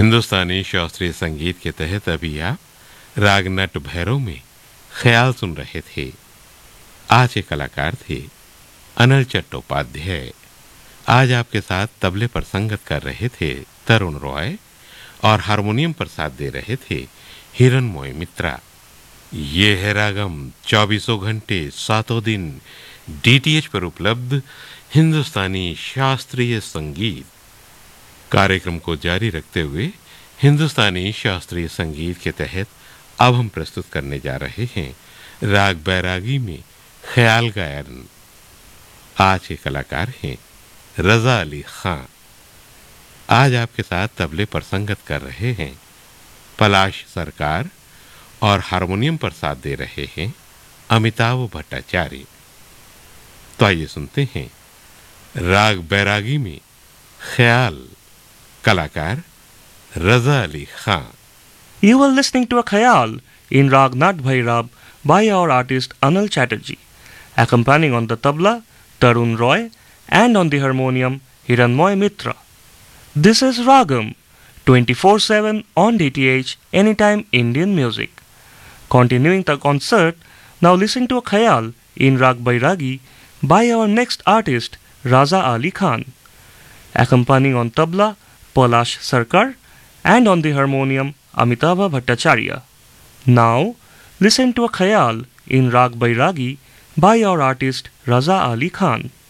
हिंदुस्तानी शास्त्रीय संगीत के तहत अभी आप राग नट भैरव में ख्याल सुन रहे थे। आज के कलाकार थे अनिल चट्टोपाध्याय। आज आपके साथ तबले पर संगत कर रहे थे तरुण रॉय और हारमोनियम पर साथ दे रहे थे हिरणमय मित्रा। ये है रागम 24 घंटे 7 दिन डीटीएच पर उपलब्ध हिंदुस्तानी शास्त्रीय संगीत। कार्यक्रम को जारी रखते हुए हिंदुस्तानी शास्त्रीय संगीत के तहत अब हम प्रस्तुत करने जा रहे हैं राग बैरागी में ख्याल गायन। आज के कलाकार हैं रजा अली खान। आज आपके साथ तबले पर संगत कर रहे हैं पलाश सरकार और हारमोनियम पर साथ दे रहे हैं अमिताभ भट्टाचार्य। तो आइए सुनते हैं राग बैरागी में ख्याल, कलाकार रजा Ali Khan. You were listening to a khayal in Rag Nat Bhairav by our artist Anil Chatterjee, accompanying on the tabla Tarun Roy and on the harmonium Hiranmoy Mitra. This is Ragam 24/7 on DTH Anytime Indian Music. Continuing the concert, now listen to a khayal in Rag Bairagi by our next artist Raza Ali Khan, accompanying on tabla Palash Sarkar and on the harmonium Amitabha Bhattacharya. Now listen to a khayal in Rag Bairagi by our artist Raza Ali Khan.